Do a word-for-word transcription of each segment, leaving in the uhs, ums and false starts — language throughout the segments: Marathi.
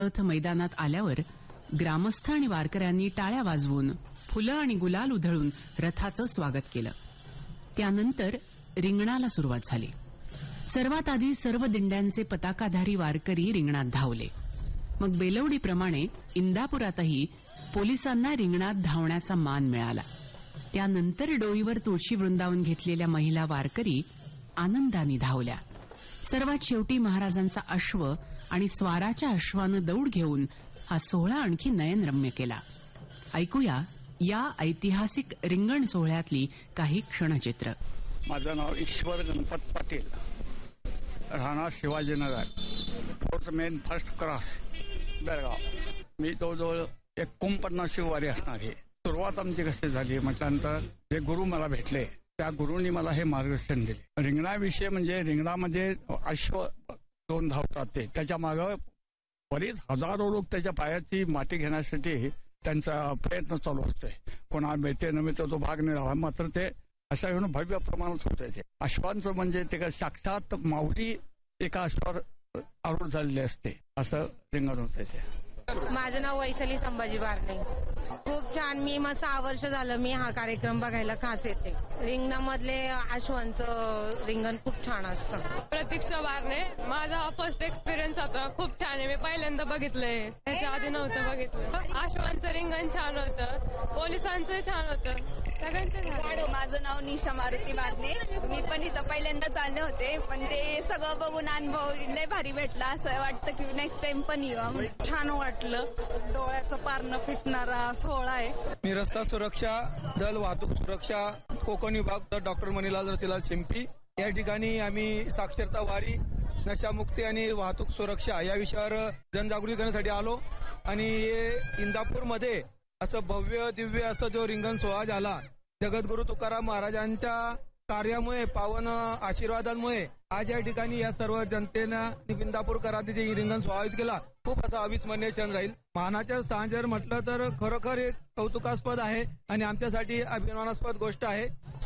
रथ मैदानात आल्यावर ग्रामस्थ आणि वारकऱ्यांनी टाळ्या वाजवून फुलं आणि गुलाल उधळून रथाचं स्वागत केलं. त्यानंतर रिंगणाला सुरुवात झाली. सर्वात आधी सर्व दिंड्यांचे पताकाधारी वारकरी रिंगणात धावले. मग बेलवडीप्रमाणे इंदापुरातही पोलिसांना रिंगणात धावण्याचा मान मिळाला. त्यानंतर डोईवर तुळशी वृंदावन घेतलेल्या महिला वारकरी आनंदाने धावल्या. सर्वात शेवटी महाराजांचा अश्व आणि स्वाराच्या अश्वानं दौड घेऊन हा सोहळा आणखी नयनरम्य केला. ऐकूया या ऐतिहासिक रिंगण सोहळ्यातली काही क्षणचित्र. माझं नाव ईश्वर गणपत पाटील, राहणार Shivajinagar, fourth main first cross, Belgaum. मी जवळजवळ एकोणपन्नासशे वारी असणार आहे. सुरुवात आमची कशी झाली म्हटल्यानंतर जे गुरु मला भेटले त्या गुरुंनी मला हे मार्गदर्शन दिले. रिंगणाविषयी म्हणजे रिंगणामध्ये अश्व दोन धावतात ते, त्याच्या मागं बरीच हजारो लोक त्याच्या पायाची माती घेण्यासाठी त्यांचा प्रयत्न चालू असतोय. कोणा मिळते न मिळते तो भाग नाही राहा, मात्र ते अशा घेऊन भव्य प्रमाणात होत आहे. ते अश्वांचं म्हणजे ते काय साक्षात माऊली एका अश्वावर आरूढ झालेले असते असं रिंगण होत आहे. माझं नाव वैशाली संभाजी बारणे. खूप छान. मी मग सहा वर्ष झालं मी हा कार्यक्रम बघायला खास येते. रिंगणामधले अश्वांचं रिंगण खूप छान असतं. प्रतीक्षा बारणे. माझा हा फर्स्ट एक्सपिरियन्स होता. खूप छान आहे. मी पहिल्यांदा बघितलंय, त्याच्या आधी नव्हतं बघितलं. अश्वांचं रिंगण छान होतं, पोलिसांचं छान होतं, सगळ्यांचं. माझं नाव निशा मारुती बारणे. मी पण इथं पहिल्यांदा चालले होते, पण ते सगळं बघून अनुभव लय भारी भेटला. असं वाटतं की नेक्स्ट टाइम पण येऊ. छान वाटलं. डोळ्याचं पारणं फिटणारा सोहळा आहे. मी रस्ता सुरक्षा दल वाहतूक सुरक्षा कोकण विभाग डॉक्टर मणिलाल रतिलाल शिंपी या ठिकाणी आम्ही साक्षरता वारी, नशामुक्ती आणि वाहतूक सुरक्षा या विषयावर जनजागृती करण्यासाठी आलो. आणि हे इंदापूरमध्ये असं भव्य दिव्य असं जो रिंगण सोहळा झाला, जगद्गुरु तुकाराम महाराजांच्या कार्यामुळे, पावन आशीर्वादांमुळे आज या ठिकाणी या सर्व जनतेनं इंदापूरकरांनी जे रिंगण सोहळा केला, खूप असा अविस्मरणीय क्षण राहील. मानाच्या स्थान जर म्हटलं तर खरोखर एक कौतुकास्पद आहे आणि आमच्यासाठी अभिमानास्पद गोष्ट आहे.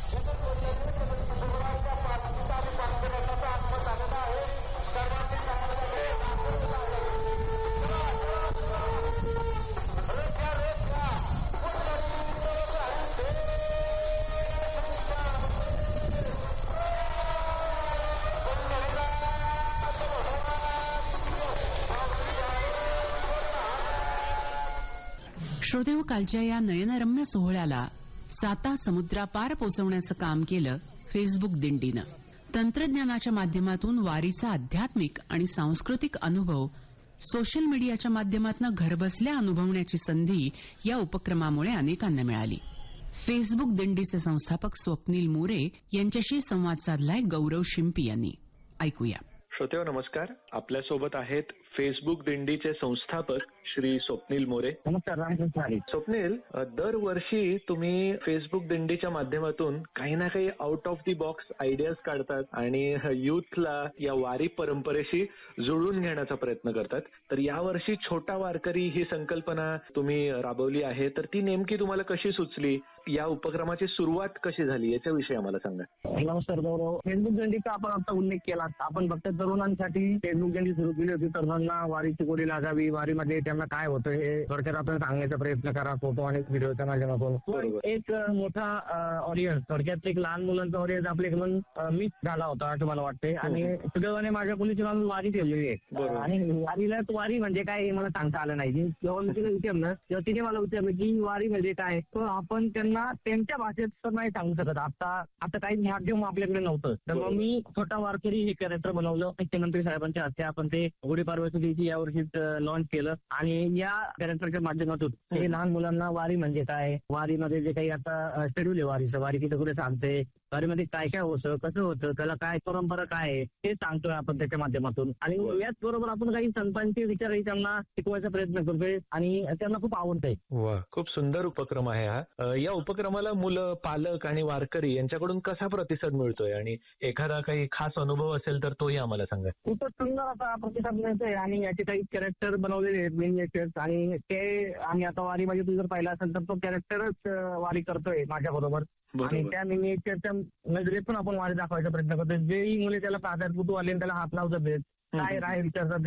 श्रोतेहो, कालच्या या नयनरम्य सोहळ्याला साता समुद्रापार पोचवण्याचं काम केलं फेसबुक दिंडीनं. तंत्रज्ञानाच्या माध्यमातून वारीचा आध्यात्मिक आणि सांस्कृतिक अनुभव सोशल मीडियाच्या माध्यमातून घरबसल्या अनुभवण्याची संधी या उपक्रमामुळे अनेकांना मिळाली. फेसबुक दिंडीचे संस्थापक स्वप्नील मोरे यांच्याशी संवाद साधलाय गौरव शिंपी यांनी. ऐकूया. श्रोतेहो नमस्कार. आपल्यासोबत आहेत फेसबुक दिंडीचे संस्थापक श्री स्वप्नील मोरे. नमस्कार. स्वप्नील, दरवर्षी तुम्ही फेसबुक दिंडीच्या माध्यमातून काही ना काही out of the box ideas काढतात आणि युथला या वारी परंपरेशी जुळवून घेण्याचा प्रयत्न करतात. तर यावर्षी छोटा वारकरी ही संकल्पना तुम्ही राबवली आहे, तर ती नेमकी तुम्हाला कशी सुचली? या उपक्रमाची सुरुवात कशी झाली याच्याविषयी आम्हाला सांगा. नमस्कार गौरव. फेसबुक दिंडीचा आपण आता उल्लेख केला. आपण फक्त तरुणांसाठी फेसबुक दिंडी सुरू केली होती. तरुणांना वारीची गोडी लागावी, वारीमध्ये त्यांना काय होतं हे थोडक्यात आपण सांगण्याचा प्रयत्न करा, फोटो आणि व्हिडिओच्या माध्यमातून. एक मोठा ऑडियन्स, थोडक्यात एक लहान मुलांचा ऑडियन्स आपल्याकडून मिस झाला होता असं मला वाटते. आणि सुदैवाने माझ्या मुलीची वारी ठेवलेली आहे. आणि वारीला वारी म्हणजे काय हे मला सांगता आलं नाही. जेव्हा मी तिला विचारलं तेव्हा तिने मला विचारलं की वारी म्हणजे काय, तर आपण त्यांना त्यांच्या भाषेत तर नाही सांगू शकत. आता आता काही माध्यम आपल्याकडे नव्हतं, तर मग मी छोटा वारकरी हे कॅरेक्टर बनवलं. मुख्यमंत्री साहेबांच्या हस्ते आपण ते गुढीपाडव्याच्या दिवशी यावर्षी लॉन्च केलं. आणि या कॅरेक्टरच्या माध्यमातून हे लहान मुलांना वारी म्हणजे काय, वारीमध्ये जे काही आता शेड्यूल आहे वारीचं, वारी तिथे कुठे सांगते, वारीमध्ये काय काय होतं, कसं होतं, त्याला काय परंपरा काय आहे ते सांगतोय आपण त्याच्या माध्यमातून. आणि याच बरोबर आपण काही संतांचे विचारही त्यांना शिकवायचा प्रयत्न करतोय आणि त्यांना खूप आवडतंय. वा, खूप सुंदर उपक्रम आहे हा. या उपक्रमाला मुलं, पालक आणि वारकरी यांच्याकडून कसा प्रतिसाद मिळतोय आणि एखादा काही खास अनुभव असेल तर तोही आम्हाला सांगा. खूपच सुंदर असा प्रतिसाद मिळतोय. आणि याचे काही कॅरेक्टर बनवलेले आहेत, मेन कॅरेक्टर, आणि ते आणि आता वारीमध्ये तू जर पाहिला असेल तर तो कॅरेक्टरच वारी करतोय माझ्या बरोबर. आणि त्या मिनिएचरच्या नजरेत पण आपण वारी दाखवायचा प्रयत्न करतोय. जेही मुले त्याला पाहतात, कुतूहल आले त्याला हात लावतात, काय राय विचारतात,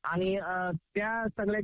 आणि अं, त्या सगळ्या